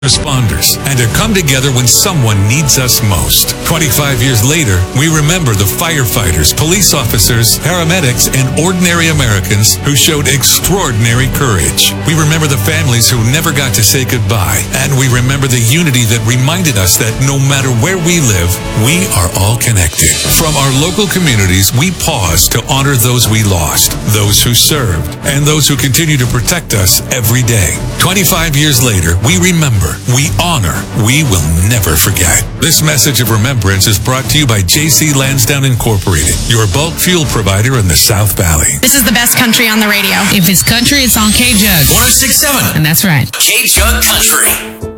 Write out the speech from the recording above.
responders and to come together when someone needs us most. 25 years later, we remember the firefighters, police officers, paramedics, and ordinary Americans who showed extraordinary courage. We remember the families who never got to say goodbye, and we remember the unity that reminded us that no matter where we live, we are all connected. From our local communities, we pause to honor those we lost, those who served, and those who continue to protect us every day. 25 years later, we remember, we honor, we will never forget. This message of remembrance is brought to you by J.C. Lansdowne Incorporated, your bulk fuel provider in the South Valley. This is the best country on the radio. If it's country, it's on K-Jug. 106.7. And that's right. K-Jug Country.